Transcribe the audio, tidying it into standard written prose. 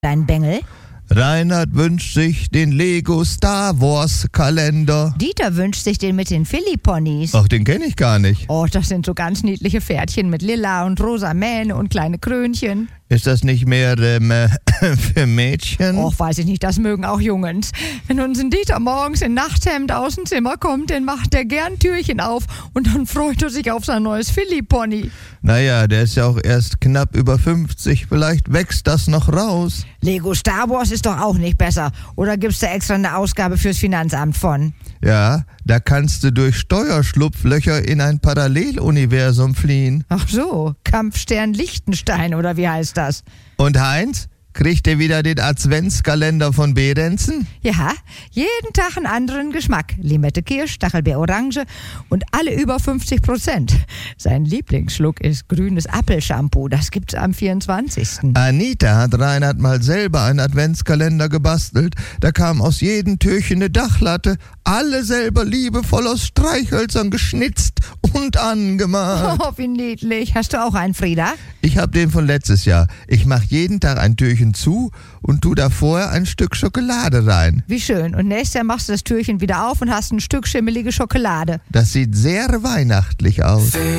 Dein Bengel? Reinhard wünscht sich den Lego Star Wars Kalender. Dieter wünscht sich den mit den Philly-Ponys. Ach, den kenne ich gar nicht. Oh, das sind so ganz niedliche Pferdchen mit lila und rosa Mähne und kleine Krönchen. Ist das nicht mehr für Mädchen? Och, weiß ich nicht, das mögen auch Jungens. Wenn unser Dieter morgens in Nachthemd aus dem Zimmer kommt, dann macht er gern Türchen auf und dann freut er sich auf sein neues Philly-Pony. Naja, der ist ja auch erst knapp über 50. Vielleicht wächst das noch raus. Lego Star Wars ist doch auch nicht besser. Oder gibt's da extra eine Ausgabe fürs Finanzamt von? Ja, da kannst du durch Steuerschlupflöcher in ein Paralleluniversum fliehen. Ach so, Kampfstern Liechtenstein oder wie heißt das? Und Heinz, kriegt ihr wieder den Adventskalender von Behrensen? Ja, jeden Tag einen anderen Geschmack. Limette Kirsch, Stachelbeer Orange und alle über 50%. Sein Lieblingsschluck ist grünes Apfelshampoo. Das gibt's am 24. Anita hat Reinhard mal selber einen Adventskalender gebastelt. Da kam aus jedem Türchen eine Dachlatte. Alle selber liebevoll aus Streichhölzern geschnitzt und angemalt. Oh, wie niedlich. Hast du auch einen, Frieda? Ich habe den von letztes Jahr. Ich mache jeden Tag ein Türchen zu und tu da vorher ein Stück Schokolade rein. Wie schön. Und nächstes Jahr machst du das Türchen wieder auf und hast ein Stück schimmelige Schokolade. Das sieht sehr weihnachtlich aus.